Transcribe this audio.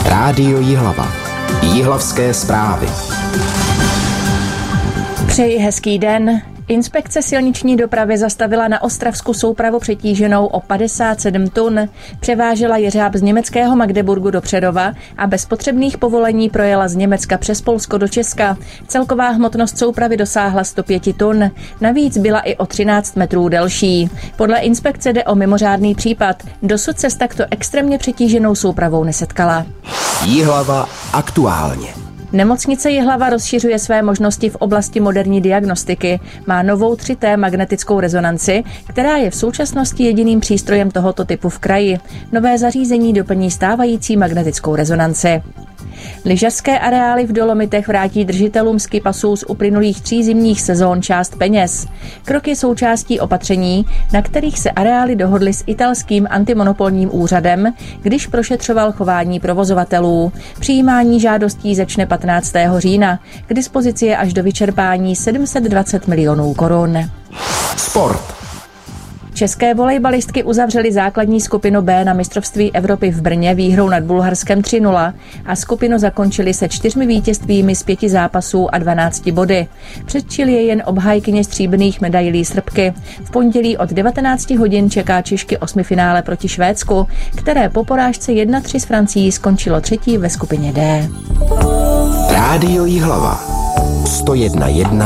Rádio Jihlava. Jihlavské zprávy. Přeji hezký den. Inspekce silniční dopravy zastavila na Ostravsku soupravu přetíženou o 57 tun. Převážela jeřáb z německého Magdeburgu do Přerova a bez potřebných povolení projela z Německa přes Polsko do Česka. Celková hmotnost soupravy dosáhla 105 tun. Navíc byla i o 13 metrů delší. Podle inspekce jde o mimořádný případ. Dosud se s takto extrémně přetíženou soupravou nesetkala. Jihlava aktuálně. Nemocnice Jihlava rozšiřuje své možnosti v oblasti moderní diagnostiky. Má novou 3T magnetickou rezonanci, která je v současnosti jediným přístrojem tohoto typu v kraji. Nové zařízení doplní stávající magnetickou rezonanci. Lyžařské areály v Dolomitech vrátí držitelům skipasů z uplynulých 3 zimních sezón část peněz. Krok je součástí opatření, na kterých se areály dohodly s italským antimonopolním úřadem, když prošetřoval chování provozovatelů. Přijímání žádostí začne 15. října. K dispozici je až do vyčerpání 720 milionů korun. Sport. České volejbalistky uzavřely základní skupinu B na mistrovství Evropy v Brně výhrou nad Bulharskem 3-0 a skupinu zakončili se 4 vítězstvími z 5 zápasů a 12 body. Předčili je jen obhájkyně stříbrných medailí Srbky. V pondělí od 19 hodin čeká Češky 8finále proti Švédsku, které po porážce 1-3 s Francií skončilo 3. ve skupině D. Rádio Jihlava 101,1